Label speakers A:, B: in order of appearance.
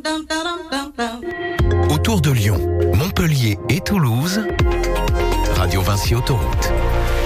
A: Autour de Lyon, Montpellier et Toulouse, Radio Vinci Autoroute.